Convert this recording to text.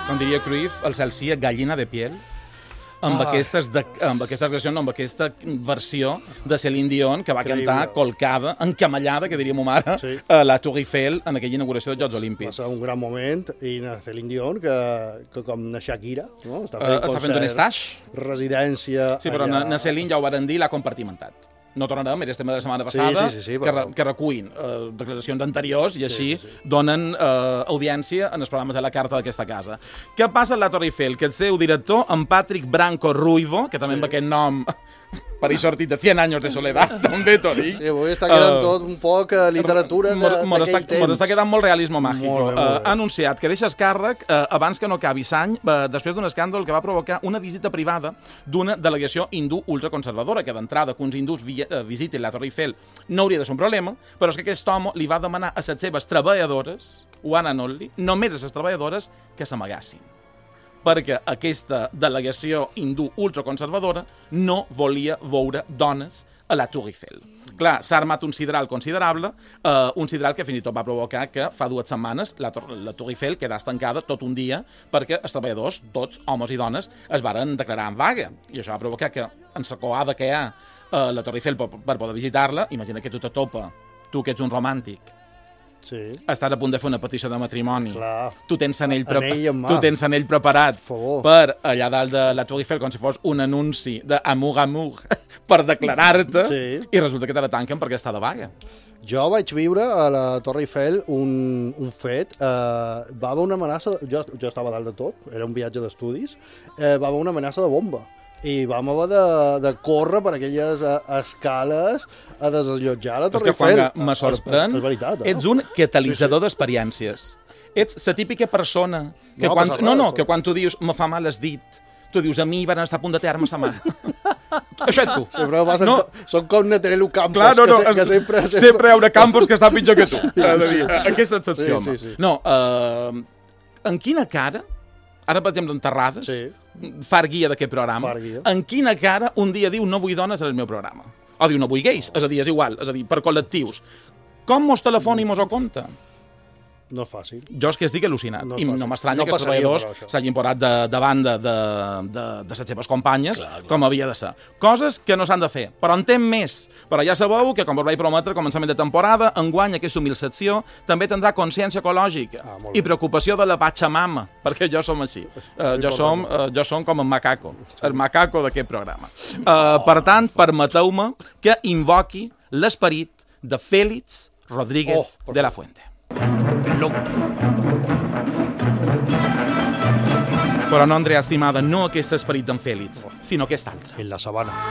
Com diria Cruyff, el cel sia gallina de piel, amb aquesta versió de Céline Dion, que va cantar colcada, encamallada, que diria ma mare, a la Tour Eiffel en aquella inauguració dels Jocs Olímpics. Va ser un gran moment, i na Céline Dion, que com na Shakira, no? Està fent un stage. Residència... Sí, però na Céline ja ho varen dir, l'ha compartimentat. No tornarem, era el tema de la setmana passada, que recuïn declaracions anteriors i així donen audiència en els programes de la carta d'aquesta casa. Què passa a la Torre Eiffel? Que el seu director, en Patrick Branco Ruivo, que també amb aquest nom per ahir sortit de 100 anys de soledat, també t'ho dic. Sí, avui està quedant tot un poc literatura d'aquell temps. Mos està quedant molt realisme màgico. Ha anunciat que deixa el càrrec abans que no acabi l'any, després d'un escàndol que va provocar una visita privada d'una delegació hindú ultraconservadora, que d'entrada que uns hindús visitin la Torre Eiffel no hauria de ser un problema, però és que aquest home li va demanar a les seves treballadores, one and only, només a les treballadores, que s'amagassin. Perquè aquesta delegació hindú ultraconservadora no volia veure dones a la Tour Eiffel. Clar, s'ha armat un sidral considerable, un sidral que fins i tot va provocar que fa 2 setmanes la Tour Eiffel quedés tancada tot un dia perquè els treballadors, tots, homes i dones, es varen declarar en vaga. I això va provocar que, en la coada que hi ha a la Tour Eiffel per poder visitar-la, imagina que tu te topa, tu que ets un romàntic, estàs a punt de fer una petició de matrimoni. Tu tens anell preparat per allà dalt de la Tour Eiffel com si fos un anunci d'amour amour per declarar-te i resulta que te la tanquen perquè està de vaga. Jo vaig viure a la Torre Eiffel un fet. Va haver una amenaça, jo estava dalt de tot, era un viatge d'estudis, va haver una amenaça de bomba. I vam haver de córrer per aquelles escales a desallotjar la Torre Eiffel. És que, me sorprèn, ets un catalitzador d'experiències. Ets la típica persona que quan tu dius me fa mal el dit, tu dius a mi van estar a punt de terme sa mà. Això ets tu. Són com Nathaniel Campos, que sempre... Sempre hi haurà Campos que està pitjor que tu. Aquesta excepció. No, en quina cara, ara per exemple en Terrades, far guia d'aquest programa, en quina cara un dia diu no vull dones al meu programa? O diu no vull gais, és a dir, és igual, és a dir, per col·lectius. Com mos telefona i mos ho compta? No és fàcil. Jo és que estic al·lucinat. I no m'estranya que els treballadors s'hagin posat de banda de les seves companyes, com havia de ser. Coses que no s'han de fer, però en temps més. Però ja sabeu que, com us vaig prometre a començament de temporada, enguany aquesta humil secció també tendrà consciència ecològica i preocupació de la Pachamama, perquè jo som així. Jo som com el macaco d'aquest programa. Per tant, permeteu-me que invoqui l'esperit de Félix Rodríguez de la Fuente. Però no, Andrea, estimada, no aquest esperit d'en Félix, sinó aquest altre. En la sabana.